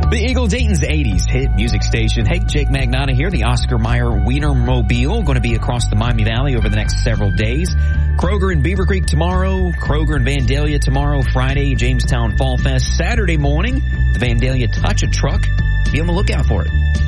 The Eagle Dayton's 80s hit music station. Hey, Jake Magnotta here. The Oscar Mayer Wienermobile going to be across the Miami Valley over the next several days. Kroger and Beaver Creek tomorrow. Kroger and Vandalia tomorrow. Friday, Jamestown Fall Fest. Saturday morning, the Vandalia Touch a Truck. Be on the lookout for it.